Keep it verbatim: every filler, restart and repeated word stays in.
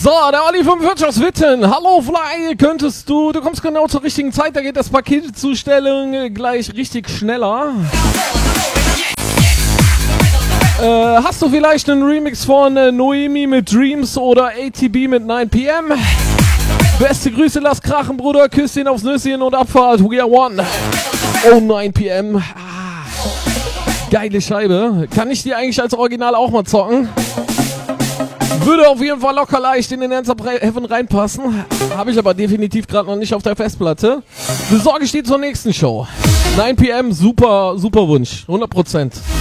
So, der Olli fünfundvierzig aus Witten. Hallo Fly, könntest du, du kommst genau zur richtigen Zeit, da geht das Paketzustellung gleich richtig schneller. Äh, hast du vielleicht einen Remix von äh, Noemi mit Dreams oder A T B mit nine p m? Beste Grüße, lass krachen, Bruder, Küsschen aufs Nüsschen und Abfahrt, we are one. Oh, nine p m. Ah, geile Scheibe. Kann ich die eigentlich als Original auch mal zocken? Würde auf jeden Fall locker leicht in den Ends of Heaven reinpassen. Habe ich aber definitiv gerade noch nicht auf der Festplatte. Besorge ich die zur nächsten Show. nine p m, super, super Wunsch. hundert Prozent.